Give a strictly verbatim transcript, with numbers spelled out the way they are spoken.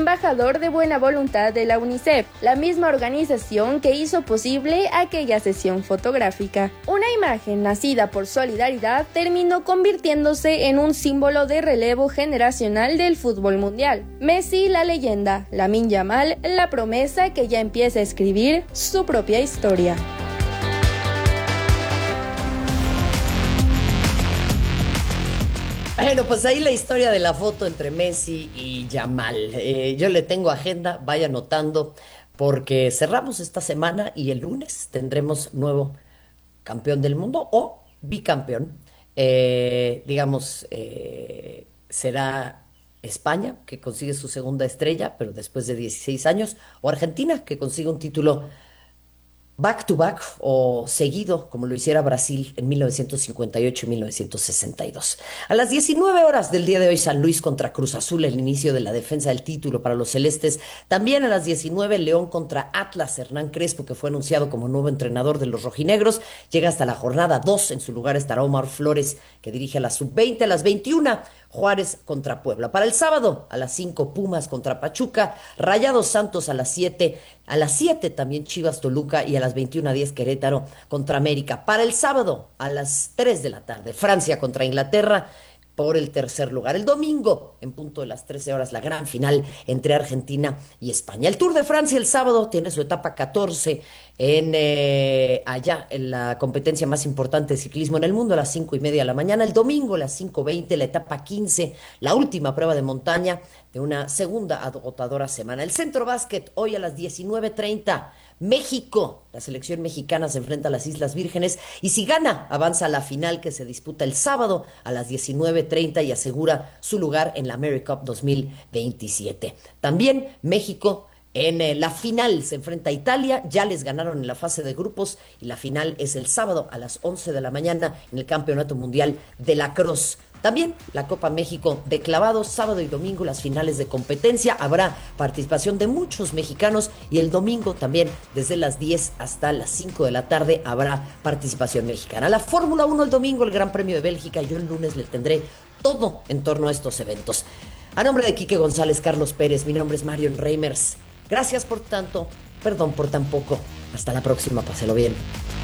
embajador de buena voluntad de la UNICEF, la misma organización que hizo posible aquella sesión fotográfica. Una imagen nacida por solidaridad terminó convirtiéndose en un símbolo de relevo generacional del fútbol mundial. Messi, la leyenda, Lamine Yamal, la promesa que ya empieza a escribir su propia historia. Bueno, pues ahí la historia de la foto entre Messi y Yamal. Eh, yo le tengo agenda, vaya anotando, porque cerramos esta semana y el lunes tendremos nuevo campeón del mundo o bicampeón. Eh, digamos, eh, será España, que consigue su segunda estrella, pero después de dieciséis años, o Argentina, que consigue un título back to back o seguido, como lo hiciera Brasil en mil novecientos cincuenta y ocho y mil novecientos sesenta y dos. A las diecinueve horas del día de hoy, San Luis contra Cruz Azul, el inicio de la defensa del título para los celestes. También a las diecinueve, León contra Atlas. Hernán Crespo, que fue anunciado como nuevo entrenador de los rojinegros, llega hasta la jornada dos. En su lugar estará Omar Flores, que dirige a la sub veinte. A las veintiuna, Juárez contra Puebla. Para el sábado, a las cinco, Pumas contra Pachuca, Rayados Santos a las siete, a las siete también Chivas Toluca y a las veintiuna diez Querétaro contra América. Para el sábado, a las tres de la tarde, Francia contra Inglaterra por el tercer lugar. El domingo, en punto de las trece horas, la gran final entre Argentina y España. El Tour de Francia el sábado tiene su etapa catorce en eh, allá, en la competencia más importante de ciclismo en el mundo, a las cinco y media de la mañana. El domingo, a las cinco veinte, la etapa quince, la última prueba de montaña de una segunda agotadora semana. El Centro Básquet, hoy a las diecinueve treinta, México, la selección mexicana se enfrenta a las Islas Vírgenes y si gana, avanza a la final que se disputa el sábado a las diecinueve treinta y asegura su lugar en la AmeriCup dos mil veintisiete. También México en eh, la final se enfrenta a Italia, ya les ganaron en la fase de grupos y la final es el sábado a las once de la mañana en el Campeonato Mundial de Lacrosse. También la Copa México de clavados, sábado y domingo las finales de competencia. Habrá participación de muchos mexicanos y el domingo también desde las diez hasta las cinco de la tarde habrá participación mexicana. La Fórmula uno el domingo, el Gran Premio de Bélgica. Yo el lunes le tendré todo en torno a estos eventos. A nombre de Quique González, Carlos Pérez, mi nombre es Marion Reimers. Gracias por tanto, perdón por tan poco. Hasta la próxima, páselo bien.